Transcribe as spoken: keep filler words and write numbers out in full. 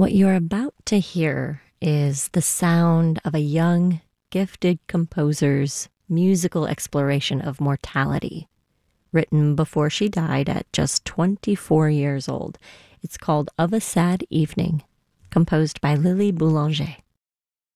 What you're about to hear is the sound of a young, gifted composer's musical exploration of mortality, written before she died at just twenty-four years old. It's called Of a Sad Evening, composed by Lily Boulanger.